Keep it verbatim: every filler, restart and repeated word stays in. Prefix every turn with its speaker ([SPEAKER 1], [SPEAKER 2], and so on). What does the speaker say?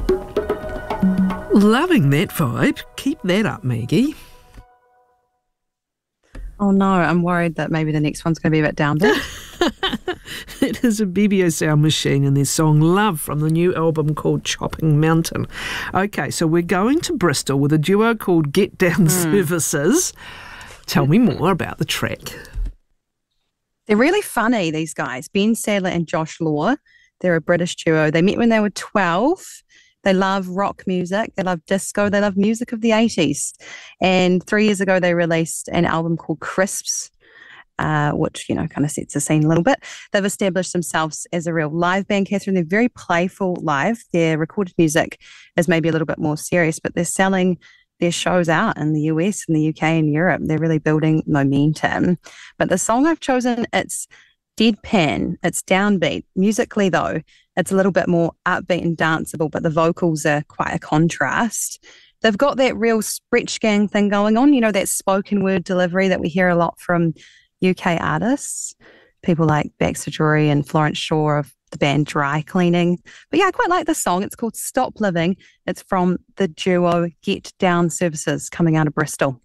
[SPEAKER 1] Loving that vibe. Keep that up, Maggie.
[SPEAKER 2] Oh no, I'm worried that maybe the next one's going to be a bit downbeat.
[SPEAKER 1] It is a B B O Sound Machine and their song Love from the new album called Chopping Mountain. Okay, so we're going to Bristol with a duo called Get Down mm. Services. Tell me more about the track.
[SPEAKER 2] They're really funny, these guys. Ben Sadler and Josh Law. They're a British duo. They met when they were twelve. They love rock music. They love disco. They love music of the eighties. And three years ago, they released an album called Crisps, uh, which, you know, kind of sets the scene a little bit. They've established themselves as a real live band, Catherine. They're very playful live. Their recorded music is maybe a little bit more serious, but they're selling their shows out in the U S and the U K and Europe. They're really building momentum. But the song I've chosen, it's deadpan. It's downbeat. Musically, though, it's a little bit more upbeat and danceable, but the vocals are quite a contrast. They've got that real Stretch Gang thing going on, you know, that spoken word delivery that we hear a lot from U K artists, people like Baxter Drury and Florence Shaw of the band Dry Cleaning. But yeah, I quite like the song. It's called Stop Living. It's from the duo Get Down Services, coming out of Bristol.